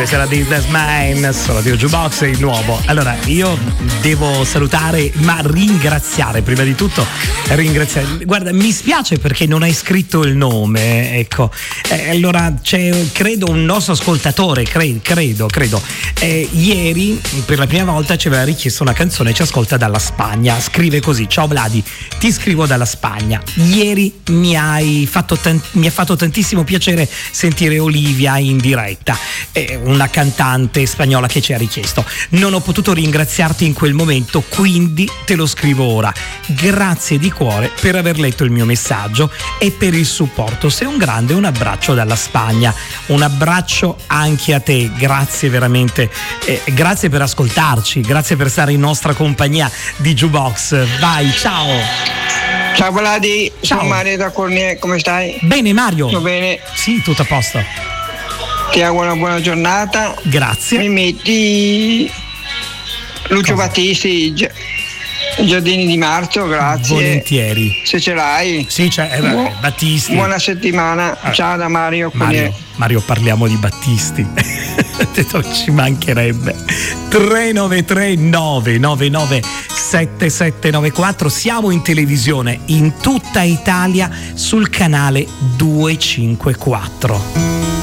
questa era This Man, solo di Jukebox, il nuovo. Allora, io devo salutare, ma ringraziare, prima di tutto, guarda, mi spiace perché non hai scritto il nome, ecco. Allora, c'è, credo, un nostro ascoltatore, credo. Ieri, per la prima volta, ci aveva richiesto una canzone, ci ascolta dalla Spagna. Scrive così: ciao Vladi, ti scrivo dalla Spagna. Ieri mi ha fatto tantissimo piacere sentire Olivia in diretta, una cantante spagnola che ci ha richiesto. Non ho potuto ringraziarti in quel momento, quindi te lo scrivo ora. Grazie di cuore per aver letto il mio messaggio e per il supporto. Sei un grande, un abbraccio dalla Spagna. Un abbraccio anche a te, grazie veramente, grazie per ascoltarci, grazie per stare in nostra compagnia di Jukebox. Vai, ciao. Ciao Vladi, Ciao. sono Mario da Cornier, come stai? Bene Mario. Tutto bene? Sì, tutto a posto. Ti auguro una buona giornata. Grazie. Mi metti Lucio Cosa? Battisti, Giardini di Marzo, grazie. Volentieri. Se ce l'hai. Sì, c'è Battisti. Buona settimana. Ciao da Mario Cornier. Mario, parliamo di Battisti. Detto, ci mancherebbe. 393 999 7794. Siamo in televisione in tutta Italia sul canale 254.